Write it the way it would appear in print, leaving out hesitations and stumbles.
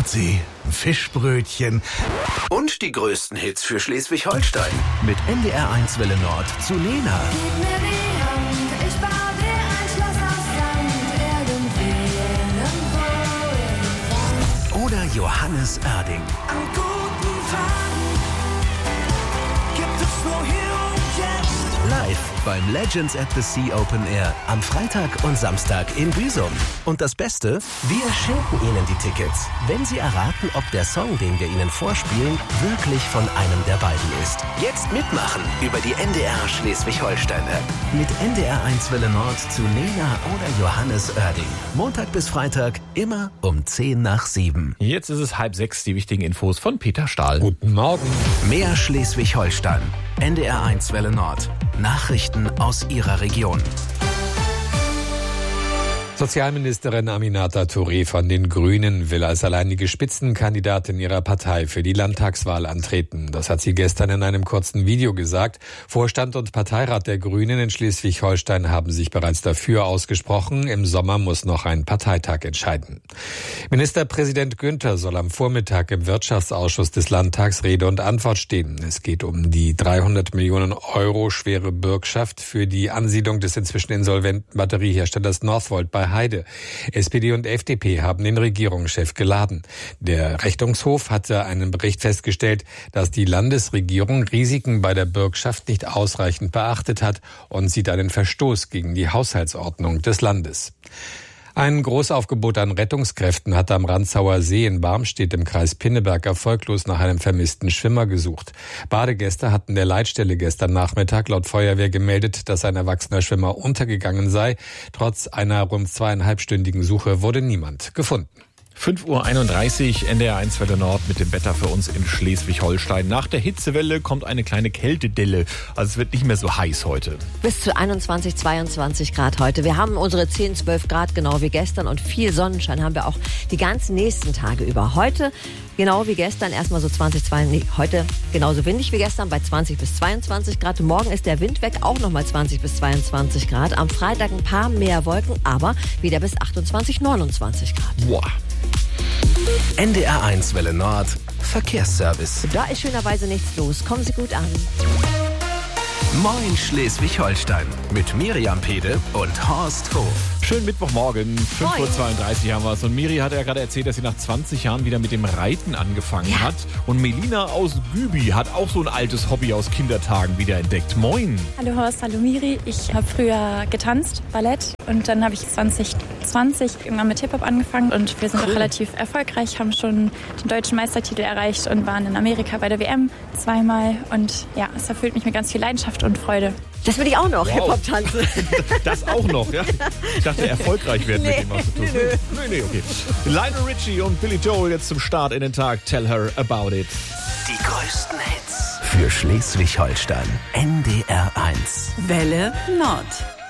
Nordsee, ein Fischbrötchen Und die größten Hits für Schleswig-Holstein. Mit NDR1 Welle Nord zu Lena. Gib mir die Hand, ich baue dir ein Schloss aus Sand, irgendwo. Oder Johannes Oerding. An guten Tagen gibt es nur hier und jetzt. Live beim Legends at the Sea Open Air am Freitag und Samstag in Büsum. Und das Beste, wir schenken Ihnen die Tickets, wenn Sie erraten, ob der Song, den wir Ihnen vorspielen, wirklich von einem der beiden ist. Jetzt mitmachen über die NDR Schleswig-Holstein-App. Mit NDR1 Welle Nord zu Lena oder Johannes Oerding. Montag bis Freitag, immer um 7:10. Jetzt ist es 5:30, die wichtigen Infos von Peter Stahl. Guten Morgen. Mehr Schleswig-Holstein. NDR1 Welle Nord. Nachrichten aus Ihrer Region. Sozialministerin Aminata Touré von den Grünen will als alleinige Spitzenkandidatin ihrer Partei für die Landtagswahl antreten. Das hat sie gestern in einem kurzen Video gesagt. Vorstand und Parteirat der Grünen in Schleswig-Holstein haben sich bereits dafür ausgesprochen. Im Sommer muss noch ein Parteitag entscheiden. Ministerpräsident Günther soll am Vormittag im Wirtschaftsausschuss des Landtags Rede und Antwort stehen. Es geht um die 300 Millionen Euro schwere Bürgschaft für die Ansiedlung des inzwischen insolventen Batterieherstellers Northvolt bei Heide. SPD und FDP haben den Regierungschef geladen. Der Rechnungshof hatte einen Bericht festgestellt, dass die Landesregierung Risiken bei der Bürgschaft nicht ausreichend beachtet hat und sieht einen Verstoß gegen die Haushaltsordnung des Landes. Ein Großaufgebot an Rettungskräften hat am Rantzauer See in Barmstedt im Kreis Pinneberg erfolglos nach einem vermissten Schwimmer gesucht. Badegäste hatten der Leitstelle gestern Nachmittag laut Feuerwehr gemeldet, dass ein erwachsener Schwimmer untergegangen sei. Trotz einer rund 2,5-stündigen Suche wurde niemand gefunden. 5:31 Uhr, NDR1 Welle Nord mit dem Wetter für uns in Schleswig-Holstein. Nach der Hitzewelle kommt eine kleine Kältedelle. Also es wird nicht mehr so heiß heute. Bis zu 21, 22 Grad heute. Wir haben unsere 10, 12 Grad genau wie gestern und viel Sonnenschein haben wir auch die ganzen nächsten Tage über. Heute genau wie gestern erstmal so 20, heute genauso windig wie gestern bei 20 bis 22 Grad. Morgen ist der Wind weg, auch nochmal 20 bis 22 Grad. Am Freitag ein paar mehr Wolken, aber wieder bis 28, 29 Grad. Boah. NDR1 Welle Nord. Verkehrsservice. Da ist schönerweise nichts los. Kommen Sie gut an. Moin Schleswig-Holstein. Mit Miriam Pede und Horst Hof. Schönen Mittwochmorgen, 5:32 Uhr haben wir es. Und Miri hat ja gerade erzählt, dass sie nach 20 Jahren wieder mit dem Reiten angefangen hat. Und Melina aus Gübi hat auch so ein altes Hobby aus Kindertagen wiederentdeckt. Moin. Hallo Horst, hallo Miri. Ich habe früher getanzt, Ballett. Und dann habe ich 2020 irgendwann mit Hip-Hop angefangen. Und wir sind auch relativ erfolgreich, haben schon den deutschen Meistertitel erreicht und waren in Amerika bei der WM zweimal. Und ja, es erfüllt mich mit ganz viel Leidenschaft und Freude. Das will ich auch noch, Wow. Hip-Hop tanzen. Das auch noch, ja? Ich dachte, erfolgreich werden mit dem, was du tust. Nee, okay. Lionel Richie und Billy Joel jetzt zum Start in den Tag. Tell her about it. Die größten Hits für Schleswig-Holstein. NDR1. Welle Nord.